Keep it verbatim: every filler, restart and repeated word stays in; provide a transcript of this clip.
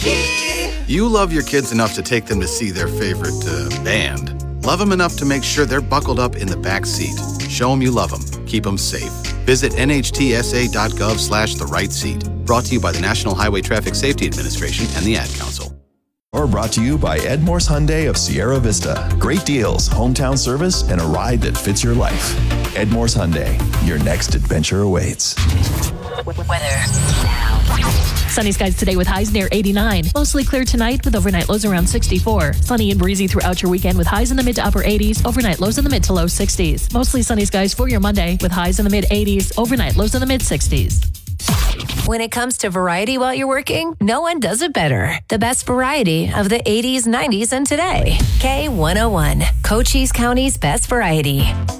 You love your kids enough to take them to see their favorite uh, band. Love them enough to make sure they're buckled up in the back seat. Show them you love them. Keep them safe. Visit nhtsa.gov slash the right seat. Brought to you by the National Highway Traffic Safety Administration and the Ad Council. Or brought to you by Ed Morse Hyundai of Sierra Vista. Great deals, hometown service, and a ride that fits your life. Ed Morse Hyundai, your next adventure awaits. Weather now. Sunny skies today with highs near eighty-nine. Mostly clear tonight with overnight lows around sixty-four. Sunny and breezy throughout your weekend with highs in the mid to upper eighties. Overnight lows in the mid to low sixties. Mostly sunny skies for your Monday with highs in the mid eighties. Overnight lows in the mid sixties. When it comes to variety while you're working, no one does it better. The best variety of the eighties, nineties, and today. K one oh one, Cochise County's best variety.